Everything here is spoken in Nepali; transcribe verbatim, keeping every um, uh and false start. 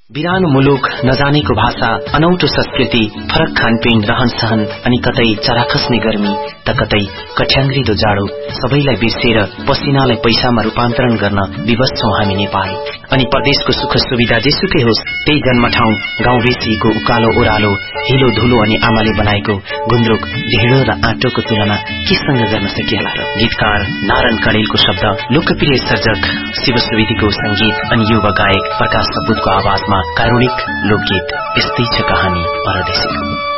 बिरानो मुलुक, नजानेको भाषा, अनौठो संस्कृति, फरक खानपिन, रहन सहन अनि कतै चरा खस्ने गर्मी त कतै कठ्याङ्ग्रिदो जाडो सबैलाई बिर्सेर पसिनालाई पैसामा रूपान्तरण गर्न विवश छौं हामी नेपाल। अनि परदेशको सुख सुविधा जेसुकै होस्, त्यही जन्म ठाउँ गाउँ बेसीको उकालो ओह्रालो, हिलो धुलो अनि आमाले बनाएको गुन्द्रुक, ढेँडो र आटोको तुलना केसँग गर्न सकिएला र? गीतकार नारायण कणेलको शब्द, लोकप्रिय सर्जक शिव सुवेदीको संगीत अनि युवा गायक प्रकाश सपुतको आवाजमा कारुणिक लोकगीत यस्तै छ कहानी परदेशीको।